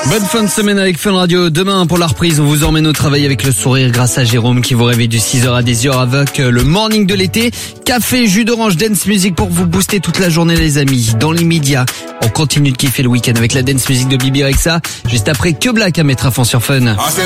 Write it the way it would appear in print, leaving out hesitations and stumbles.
Bonne fin de semaine avec Fun Radio. Demain, pour la reprise, on vous emmène au travail avec le sourire grâce à Jérôme qui vous réveille de 6h à 10h avec le morning de l'été. Café, jus d'orange, dance music pour vous booster toute la journée les amis. Dans l'immédiat, on continue de kiffer le week-end avec la dance music de Bibi Rexha. Juste après que Black à mettre à fond sur Fun.